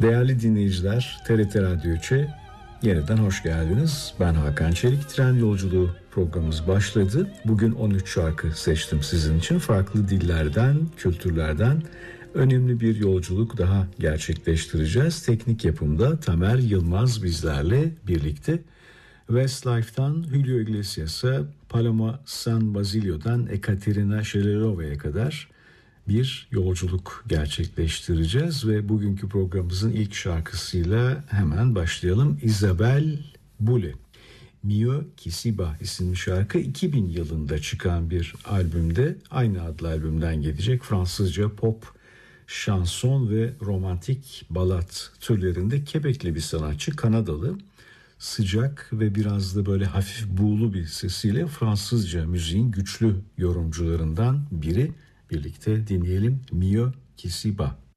Değerli dinleyiciler, TRT Radyo 3'e yeniden hoş geldiniz. Ben Hakan Çelik. Tren Yolculuğu programımız başladı. Bugün 13 şarkı seçtim sizin için. Farklı dillerden, kültürlerden önemli bir yolculuk daha gerçekleştireceğiz. Teknik yapımda Tamer Yılmaz bizlerle birlikte. Westlife'dan Julio Iglesias'a, Paloma San Basilio'dan Ekaterina Shelerova'ya kadar bir yolculuk gerçekleştireceğiz ve bugünkü programımızın ilk şarkısıyla hemen başlayalım. Isabelle Boulay, Mio Kisiba isimli şarkı 2000 yılında çıkan bir albümde, aynı adlı albümden gelecek. Fransızca pop, şanson ve romantik balat türlerinde Quebec'li bir sanatçı, Kanadalı. Sıcak ve biraz da böyle hafif buğulu bir sesiyle Fransızca müziğin güçlü yorumcularından biri. Birlikte dinleyelim Mio Kisiba.